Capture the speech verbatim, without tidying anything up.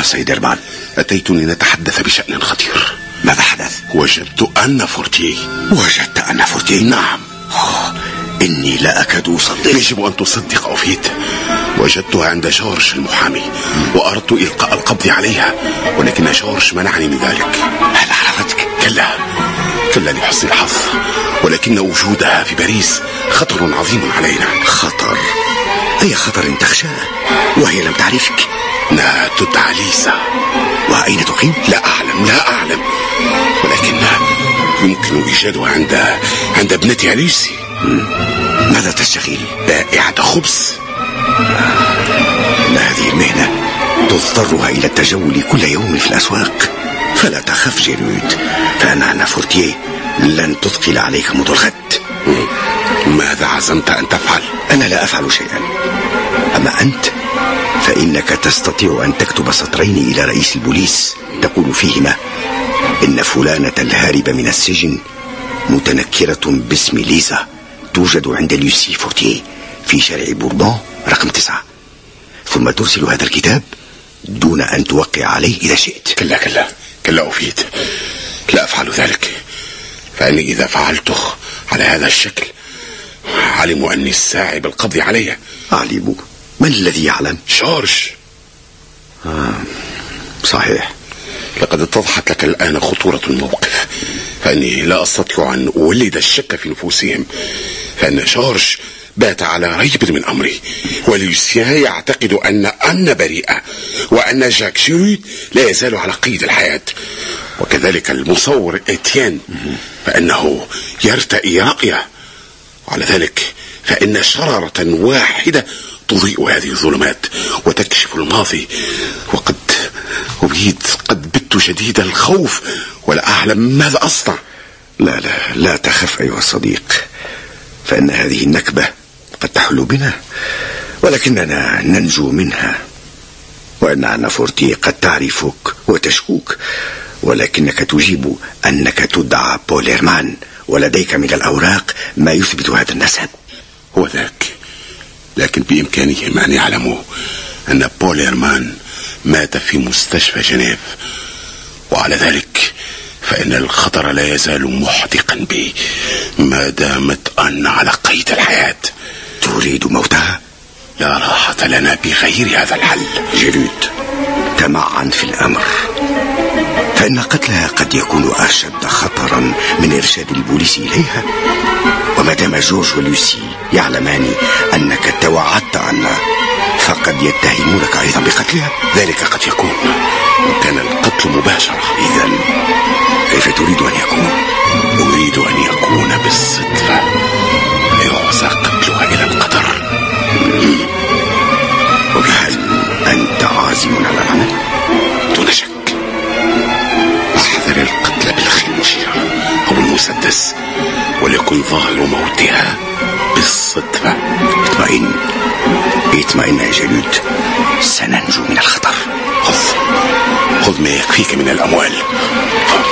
سيد إرمان؟ أتيت لنتحدث بشأن خطير. ماذا حدث؟ وجدت أن فورتيه. وجدت أن فورتيه؟ نعم. إني لا أكاد أصدق. يجب أن تصدق أوفيت. وجدتها عند جورج المحامي، وأردت إلقاء القبض عليها، ولكن جورج منعني من ذلك. هل عرفتك؟ كلا كلا لحسن الحظ، ولكن وجودها في باريس خطر عظيم علينا. خطر؟ أي خطر تخشاه وهي لم تعرفك؟ لا، تدعى ليسا. وأين تقيم؟ لا أعلم لا أعلم ولكن يمكن إيجادها عند عند ابنتي أليسي. ماذا تشتغل؟ بائعة خبز. إن هذه المهنة تضطرها إلى التجول كل يوم في الأسواق. فلا تخف جيرود، فأن أنا فورتيه لن تثقل عليك منذ الغد. ماذا عزمت أن تفعل؟ أنا لا أفعل شيئا، أما أنت فإنك تستطيع أن تكتب سطرين إلى رئيس البوليس تقول فيهما إن فلانة الهاربة من السجن متنكرة باسم ليزا توجد عند لوسي فورتيه في شارع بوربون رقم تسعة، ثم ترسل هذا الكتاب دون أن توقع عليه إذا شئت. كلا كلا كلا أفيد، لا أفعل ذلك، فأني إذا فعلته على هذا الشكل علموا أني الساعي بالقبض عليها. علموا؟ من الذي يعلم؟ جورج. آه صحيح. لقد اتضحت لك الآن خطورة الموقف، فأني لا أستطيع أن أولد الشك في نفوسهم، فأن جورج بات على ريب من أمري، ولوسيان يعتقد أن أن بريئة، وأن جاك جيرود لا يزال على قيد الحياة، وكذلك المصور إتيان فأنه يرتئي رأيه. وعلى ذلك فإن شرارة واحدة تضيء هذه الظلمات وتكشف الماضي، وقد أبيد قد بت شديد الخوف ولا أعلم ماذا أصنع. لا لا لا تخف أيها الصديق، فإن هذه النكبة قد تحل بنا، ولكننا ننجو منها. وإن أنا فورتيه قد تعرفك وتشكوك، ولكنك تجيب أنك تدعى بول إرمان، ولديك من الأوراق ما يثبت هذا النسب. هو ذاك، لكن بإمكانهم أن يعلموا أن بول إرمان مات في مستشفى جنيف، وعلى ذلك فإن الخطر لا يزال محدقا بي ما دامت أن على قيد الحياة. تريد موتها؟ لا راحة لنا بغير هذا الحل. جيرود، تمعن في الأمر، فإن قتلها قد يكون أشد خطرا من إرشاد البوليس إليها، وما دام جورج ولوسي يعلمان أنك توعدت عنها فقد يتهمونك أيضا بقتلها. ذلك قد يكون، وكان القتل مباشرة. إذن كيف تريد أن يكون؟ أريد أن يكون بالصدفة، يعزى قتلها إلى القدر. وهل أنت عازم على العمل؟ دون شك. أحذر القتل بالخنجر أو المسدس، وليكن ظاهر موتها بالصدفة. اطمئن اطمئن يا جلود، سننجو من الخطر. خذ خذ ما يكفيك من الأموال.